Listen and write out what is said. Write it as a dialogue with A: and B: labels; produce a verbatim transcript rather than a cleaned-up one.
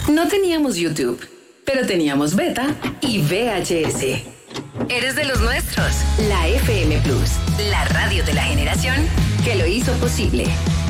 A: No teníamos YouTube, pero teníamos Beta y V H S. Eres de los nuestros. La F M Plus, la radio de la generación que lo hizo posible.